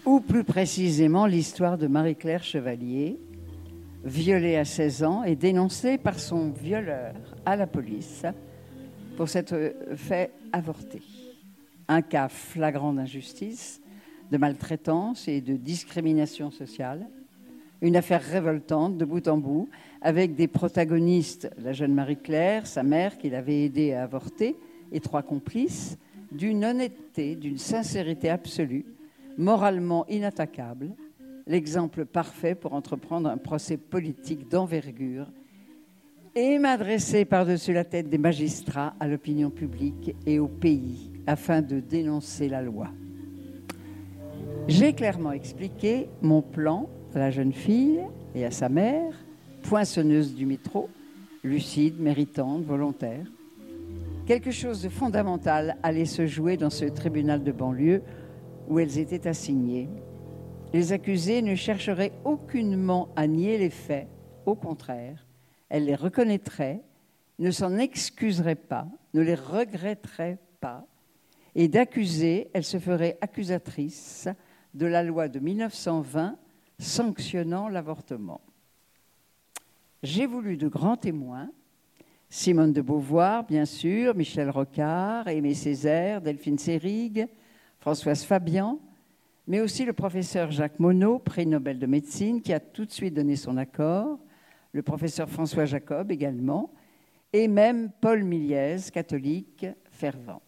ou plus précisément l'histoire de Marie-Claire Chevalier, violée à 16 ans et dénoncée par son violeur à la police pour s'être fait avorter. Un cas flagrant d'injustice, de maltraitance et de discrimination sociale. Une affaire révoltante de bout en bout, avec des protagonistes, la jeune Marie-Claire, sa mère qui l'avait aidée à avorter, et 3 complices, d'une honnêteté, d'une sincérité absolue, moralement inattaquable, l'exemple parfait pour entreprendre un procès politique d'envergure et m'adresser par-dessus la tête des magistrats à l'opinion publique et au pays afin de dénoncer la loi. J'ai clairement expliqué mon plan à la jeune fille et à sa mère, poinçonneuse du métro, lucide, méritante, volontaire. Quelque chose de fondamental allait se jouer dans ce tribunal de banlieue où elles étaient assignées. Les accusées ne chercheraient aucunement à nier les faits, au contraire, elles les reconnaîtraient, ne s'en excuseraient pas, ne les regretteraient pas, et d'accuser, elles se feraient accusatrices de la loi de 1920 sanctionnant l'avortement. J'ai voulu de grands témoins, Simone de Beauvoir, bien sûr, Michel Rocard, Aimé Césaire, Delphine Seyrig, Françoise Fabian, mais aussi le professeur Jacques Monod, prix Nobel de médecine, qui a tout de suite donné son accord, le professeur François Jacob également, et même Paul Miliez, catholique fervent.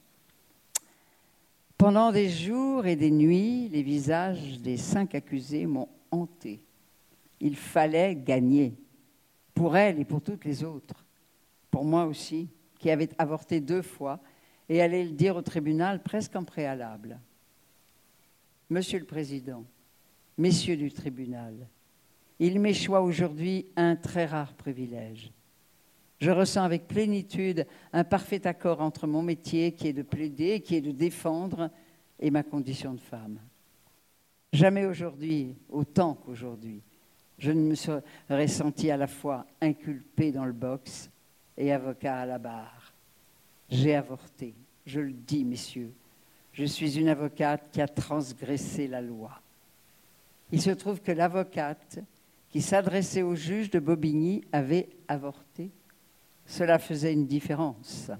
Pendant des jours et des nuits, les visages des 5 accusés m'ont hanté. Il fallait gagner, pour elle et pour toutes les autres, pour moi aussi, qui avait avorté 2 fois, et allait le dire au tribunal presque en préalable. Monsieur le Président, messieurs du tribunal, il m'échoit aujourd'hui un très rare privilège. Je ressens avec plénitude un parfait accord entre mon métier qui est de plaider, qui est de défendre, et ma condition de femme. Jamais aujourd'hui, autant qu'aujourd'hui, je ne me serais sentie à la fois inculpée dans le box et avocat à la barre. J'ai avorté, je le dis, messieurs. Je suis une avocate qui a transgressé la loi. Il se trouve que l'avocate qui s'adressait au juge de Bobigny avait avorté. Cela faisait une différence.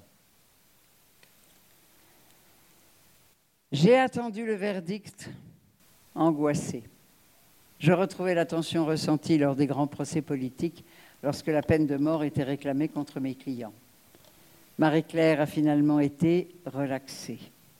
J'ai attendu le verdict angoissé. Je retrouvais la tension ressentie lors des grands procès politiques lorsque la peine de mort était réclamée contre mes clients. Marie-Claire a finalement été relaxée.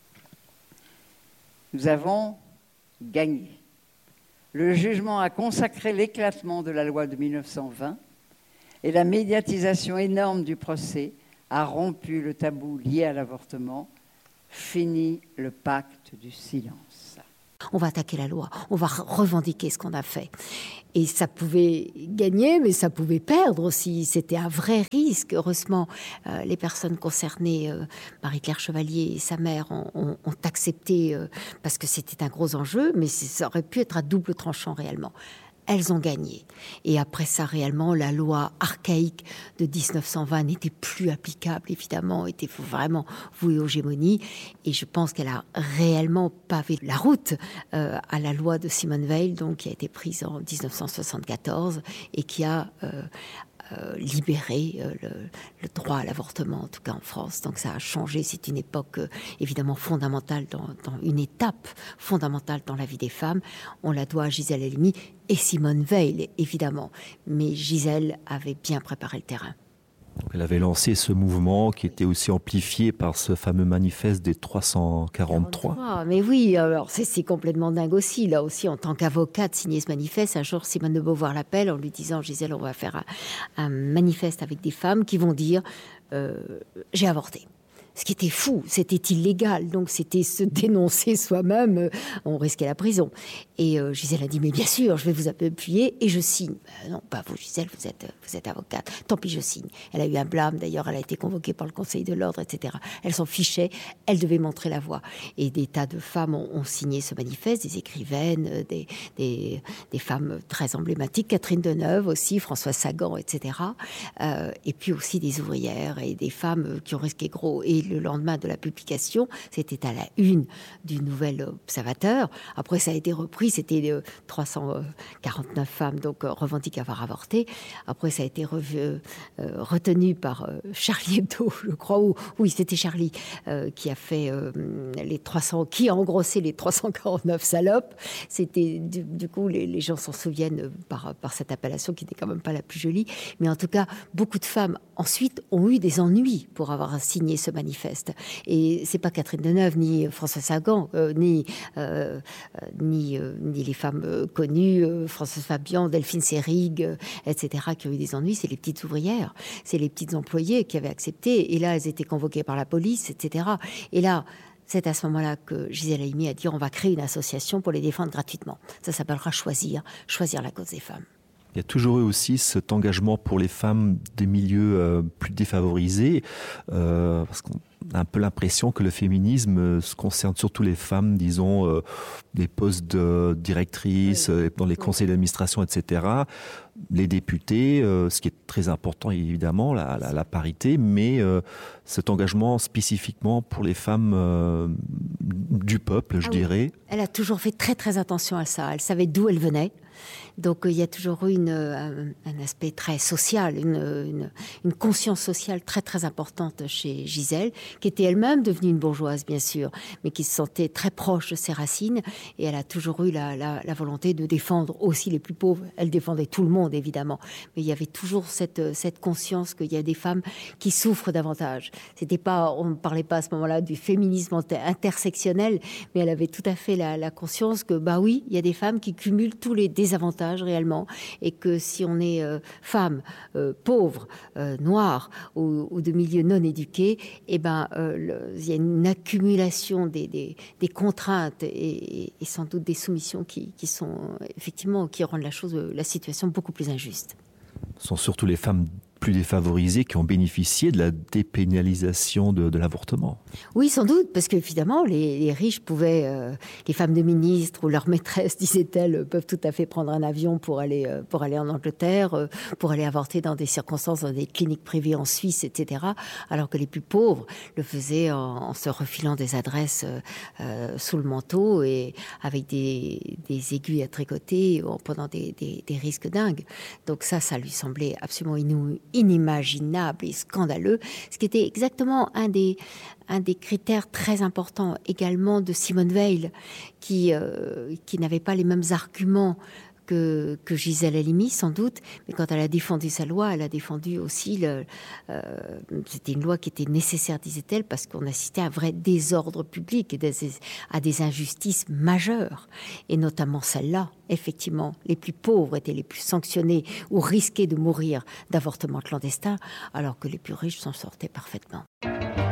Nous avons gagné. Le jugement a consacré l'éclatement de la loi de 1920 et la médiatisation énorme du procès a rompu le tabou lié à l'avortement. Fini le pacte du silence. On va attaquer la loi, on va revendiquer ce qu'on a fait. Et ça pouvait gagner, mais ça pouvait perdre aussi. C'était un vrai risque. Heureusement, les personnes concernées, Marie-Claire Chevalier et sa mère, ont accepté parce que c'était un gros enjeu, mais ça aurait pu être à double tranchant réellement. Elles ont gagné. Et après ça, réellement, la loi archaïque de 1920 n'était plus applicable, évidemment, était vraiment vouée aux gémonies. Et je pense qu'elle a réellement pavé la route à la loi de Simone Veil, donc, qui a été prise en 1974 et qui a libérer le droit à l'avortement, en tout cas en France. Donc ça a changé, c'est une époque évidemment fondamentale, dans une étape fondamentale dans la vie des femmes. On la doit à Gisèle Halimi et Simone Veil, évidemment. Mais Gisèle avait bien préparé le terrain. Elle avait lancé ce mouvement qui était aussi amplifié par ce fameux manifeste des 343. Mais oui, alors c'est complètement dingue aussi. Là aussi, en tant qu'avocate, signer ce manifeste. Un jour, Simone de Beauvoir l'appelle en lui disant « Gisèle, on va faire un manifeste avec des femmes qui vont dire j'ai avorté ». Ce qui était fou, c'était illégal, donc c'était se dénoncer soi-même, on risquait la prison. Et Gisèle a dit, mais bien sûr, je vais vous appuyer et je signe. Non, pas vous Gisèle, vous êtes avocate, tant pis je signe. Elle a eu un blâme, d'ailleurs elle a été convoquée par le Conseil de l'Ordre, etc. Elle s'en fichait, elle devait montrer la voie. Et des tas de femmes ont signé ce manifeste, des écrivaines, des femmes très emblématiques, Catherine Deneuve aussi, Françoise Sagan, etc. Et puis aussi des ouvrières et des femmes qui ont risqué gros. Et dès le lendemain de la publication. C'était à la une du Nouvel Observateur. Après, ça a été repris. C'était 349 femmes donc revendiquent avoir avorté. Après, ça a été retenu par Charlie Hebdo, je crois. Oui, c'était Charlie qui a fait qui a engrossé les 349 salopes. C'était du coup, les gens s'en souviennent par cette appellation qui n'était quand même pas la plus jolie. Mais en tout cas, beaucoup de femmes ensuite ont eu des ennuis pour avoir signé ce manifeste. Et c'est pas Catherine Deneuve, ni Françoise Sagan, ni les femmes connues, Françoise Fabian, Delphine Seyrig, etc., qui ont eu des ennuis. C'est les petites ouvrières, c'est les petites employées qui avaient accepté. Et là, elles étaient convoquées par la police, etc. Et là, c'est à ce moment-là que Gisèle Halimi a dit on va créer une association pour les défendre gratuitement. Ça s'appellera choisir la cause des femmes. Il y a toujours eu aussi cet engagement pour les femmes des milieux plus défavorisés, parce qu'on a un peu l'impression que le féminisme se concerne surtout les femmes, disons, des postes de directrices, dans les conseils d'administration, etc. Les députés, ce qui est très important évidemment, la parité, mais cet engagement spécifiquement pour les femmes du peuple, je dirais. Elle a toujours fait très très attention à ça, elle savait d'où elle venait. Donc il y a toujours eu un aspect très social, une conscience sociale très très importante chez Gisèle, qui était elle-même devenue une bourgeoise bien sûr, mais qui se sentait très proche de ses racines, et elle a toujours eu la volonté de défendre aussi les plus pauvres. Elle défendait tout le monde évidemment, mais il y avait toujours cette conscience qu'il y a des femmes qui souffrent davantage. On ne parlait pas à ce moment-là du féminisme intersectionnel, mais elle avait tout à fait la conscience que bah oui, il y a des femmes qui cumulent tous les désavantages réellement, et que si on est femme, pauvre, noire ou de milieu non éduqué, eh ben il y a une accumulation des contraintes et sans doute des soumissions qui sont effectivement qui rendent la situation beaucoup plus injuste. Ce sont surtout les femmes plus défavorisés qui ont bénéficié de la dépénalisation de l'avortement. Oui, sans doute, parce qu'évidemment, les riches pouvaient, les femmes de ministres ou leurs maîtresses, disaient-elles, peuvent tout à fait prendre un avion pour aller en Angleterre, pour aller avorter dans des circonstances, dans des cliniques privées en Suisse, etc., alors que les plus pauvres le faisaient en se refilant des adresses sous le manteau et avec des aiguilles à tricoter, en prenant des risques dingues. Donc ça lui semblait absolument inimaginable et scandaleux, ce qui était exactement un des critères très importants également de Simone Veil, qui n'avait pas les mêmes arguments que Gisèle Halimi, sans doute, mais quand elle a défendu sa loi, elle a défendu aussi c'était une loi qui était nécessaire, disait-elle, parce qu'on assistait à un vrai désordre public et à des injustices majeures, et notamment celle-là. Effectivement, les plus pauvres étaient les plus sanctionnés ou risquaient de mourir d'avortements clandestins, alors que les plus riches s'en sortaient parfaitement.